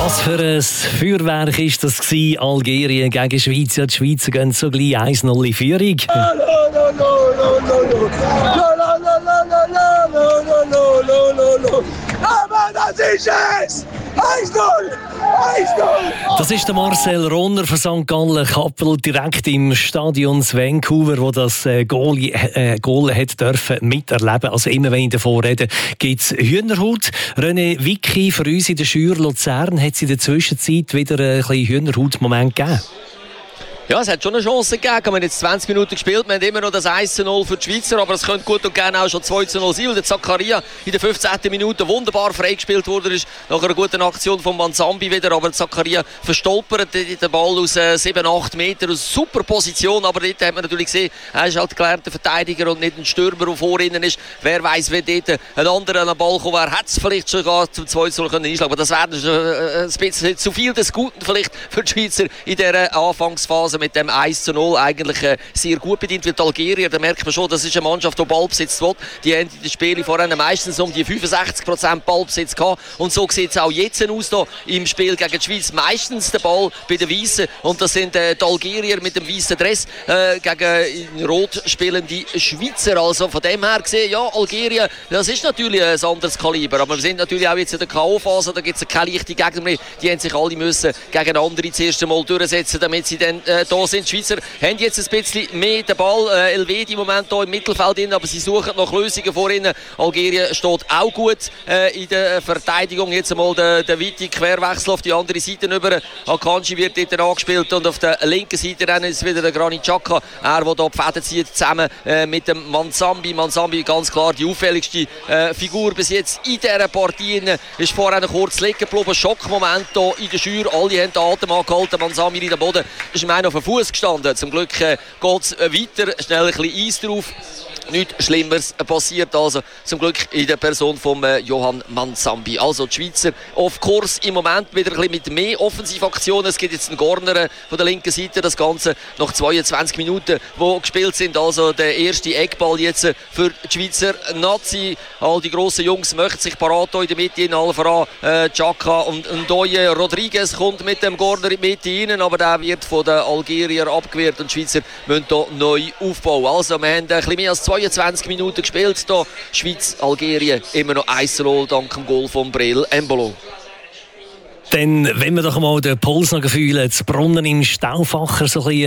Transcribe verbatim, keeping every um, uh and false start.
Was für ein Feuerwerk ist das gewesen? Algerien gegen Schweiz. Ja, die Schweizer gehen so gleich eins null in Führung. Aber das ist es! eins null! eins null! Das ist der Marcel Ronner von Sankt Gallen Kappel direkt im Stadion Vancouver, wo das äh, Goal, äh, Goal hat dürfen miterleben. Also immer wenn ich davon rede, gibt es Hühnerhaut. René Wicki für uns in der Schür Luzern hat es in der Zwischenzeit wieder ein bisschen Hühnerhaut-Moment gegeben. Ja, es hat schon eine Chance gegeben. Wir haben jetzt zwanzig Minuten gespielt. Wir haben immer noch das eins zu null für die Schweizer, aber es könnte gut und gerne auch schon zwei zu null sein, weil der Zakaria in der fünfzehnten Minute wunderbar freigespielt wurde. Ist nach einer guten Aktion von Manzambi wieder, aber Zakaria verstolpert den Ball aus äh, sieben acht Metern, aus super Position, aber dort hat man natürlich gesehen, er ist halt gelernter Verteidiger und nicht ein Stürmer, der vorne ist. Wer weiss, wenn dort ein anderer an den Ball kommen wäre, hätte es vielleicht sogar zum zwei zu null einschlagen können. Aber das wäre äh, ein bisschen zu viel des Guten vielleicht für die Schweizer in dieser Anfangsphase. Mit dem eins zu null eigentlich äh, sehr gut bedient wie die Algerier. Da merkt man schon, das ist eine Mannschaft, die Ballbesitz will. Die haben in den Spielen vorhin meistens um die fünfundsechzig Prozent Ballbesitz gehabt. Und so sieht es auch jetzt aus da im Spiel gegen die Schweiz. Meistens der Ball bei den Weißen. Und das sind äh, die Algerier mit dem weißen Dress äh, gegen in Rot spielende Schweizer. Also von dem her gesehen, ja, Algerien, das ist natürlich ein anderes Kaliber. Aber wir sind natürlich auch jetzt in der K O-Phase. Da gibt es keine leichten Gegner mehr. Die haben sich alle müssen gegen andere das erste Mal durchsetzen, damit sie dann äh, da sind. Die Schweizer haben jetzt ein bisschen mehr den Ball. Äh, Elvedi im Moment hier im Mittelfeld drin, aber sie suchen nach Lösungen vor ihnen. Algerien steht auch gut äh, in der Verteidigung. Jetzt einmal der, der weite Querwechsel auf die andere Seite über. Akanji wird dort angespielt und auf der linken Seite dann ist wieder der Granit Xhaka. Er, der hier die Fäden zieht, zusammen äh, mit dem Manzambi. Manzambi ganz klar die auffälligste äh, Figur bis jetzt in dieser Partie. Ist vorher noch kurz liegen geblieben. Schockmoment hier in der Schür. Alle haben den Atem angehalten. Manzambi in den Boden. Ist ihm auf den Fuß gestanden. Zum Glück äh, geht es äh, weiter. Schnell ein bisschen Eis drauf. Nichts Schlimmeres passiert also zum Glück in der Person von äh, Johann Manzambi. Also die Schweizer auf Kurs im Moment wieder ein bisschen mit mehr Offensivaktionen. Es gibt jetzt einen Corner äh, von der linken Seite. Das Ganze nach zweiundzwanzig Minuten, wo gespielt sind. Also der erste Eckball jetzt äh, für die Schweizer Nazi. All die grossen Jungs möchten sich parat in der Mitte in allen voran. Äh, Xhaka und Ndoye Rodriguez kommt mit dem Corner in die Mitte rein, aber der wird von den Algerier abgewehrt und die Schweizer müssen hier neu aufbauen. Also wir haben ein bisschen mehr als zweiundzwanzig Minuten gespielt hier. Schweiz, Algerien immer noch eins zu null dank dem Goal von Breel Embolo. Dann, wenn wir doch mal den Puls noch fühlen, das Brunnen im Stauffacher so ein bisschen